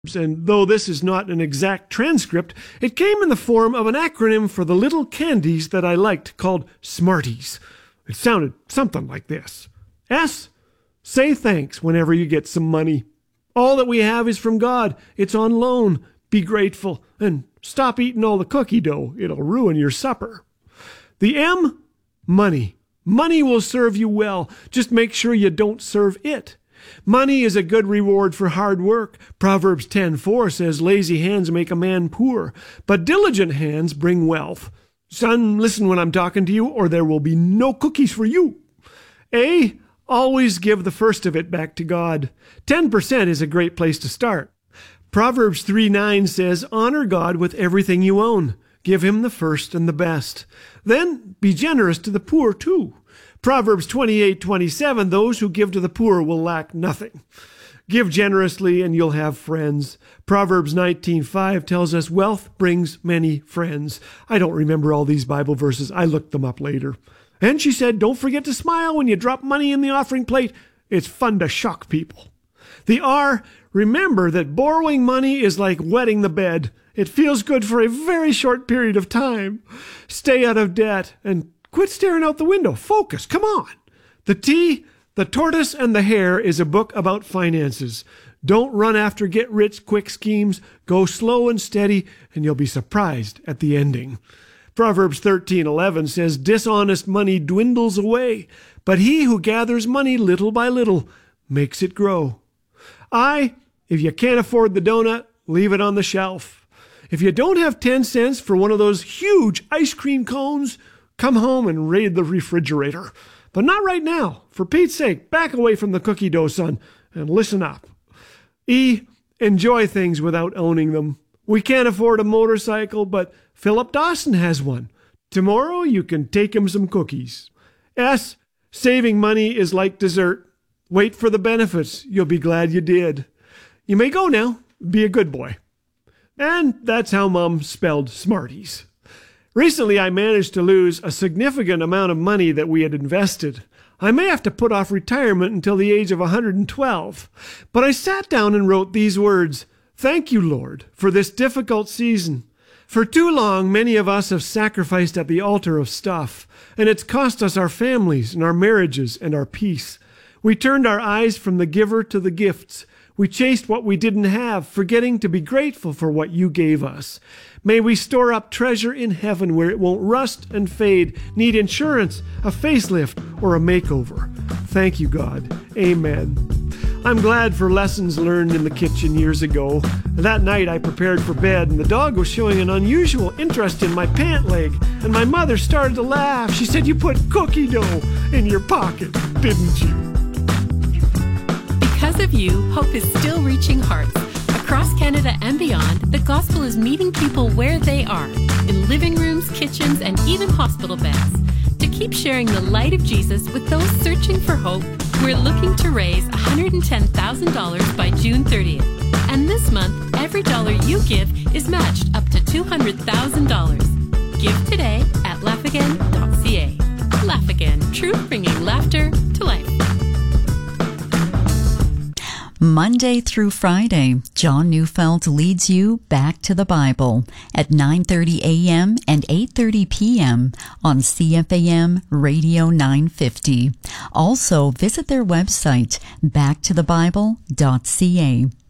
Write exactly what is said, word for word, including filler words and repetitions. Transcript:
And though this is not an exact transcript, it came in the form of an acronym for the little candies that I liked called Smarties. It sounded something like this. S. Say thanks whenever you get some money. All that we have is from God. It's on loan. Be grateful. And stop eating all the cookie dough. It'll ruin your supper. The M. Money. Money will serve you well. Just make sure you don't serve it. Money is a good reward for hard work. Proverbs ten four says, lazy hands make a man poor, but diligent hands bring wealth. Son, listen when I'm talking to you, or there will be no cookies for you. A, always give the first of it back to God. ten percent is a great place to start. Proverbs three nine says, honor God with everything you own. Give him the first and the best. Then be generous to the poor too. Proverbs twenty-eight twenty-seven, those who give to the poor will lack nothing. Give generously and you'll have friends. Proverbs nineteen five tells us wealth brings many friends. I don't remember all these Bible verses. I looked them up later. And she said, don't forget to smile when you drop money in the offering plate. It's fun to shock people. The R, remember that borrowing money is like wetting the bed. It feels good for a very short period of time. Stay out of debt and quit staring out the window. Focus. Come on. The T, The Tortoise and the Hare is a book about finances. Don't run after get-rich-quick schemes. Go slow and steady, and you'll be surprised at the ending. Proverbs thirteen eleven says, dishonest money dwindles away, but he who gathers money little by little makes it grow. I, if you can't afford the donut, leave it on the shelf. If you don't have ten cents for one of those huge ice cream cones, come home and raid the refrigerator. But not right now. For Pete's sake, back away from the cookie dough, son, and listen up. E, enjoy things without owning them. We can't afford a motorcycle, but Philip Dawson has one. Tomorrow you can take him some cookies. S, saving money is like dessert. Wait for the benefits. You'll be glad you did. You may go now. Be a good boy. And that's how Mom spelled Smarties. Recently, I managed to lose a significant amount of money that we had invested. I may have to put off retirement until the age of one hundred twelve. But I sat down and wrote these words, thank you, Lord, for this difficult season. For too long, many of us have sacrificed at the altar of stuff, and it's cost us our families and our marriages and our peace. We turned our eyes from the giver to the gifts. We chased what we didn't have, forgetting to be grateful for what you gave us. May we store up treasure in heaven where it won't rust and fade, need insurance, a facelift, or a makeover. Thank you, God. Amen. I'm glad for lessons learned in the kitchen years ago. That night I prepared for bed and the dog was showing an unusual interest in my pant leg, and my mother started to laugh. She said, you put cookie dough in your pocket, didn't you? Because of you, hope is still reaching hearts. Across Canada and beyond, the gospel is meeting people where they are, in living rooms, kitchens, and even hospital beds. To keep sharing the light of Jesus with those searching for hope, we're looking to raise one hundred ten thousand dollars by June thirtieth. And this month, every dollar you give is matched up to two hundred thousand dollars. Give today at laugh again dot c a. Laugh Again, truth bringing laughter to life. Monday through Friday, John Neufeld leads you back to the Bible at nine thirty a.m. and eight thirty p.m. on C F A M Radio nine fifty. Also, visit their website, back to the bible dot c a.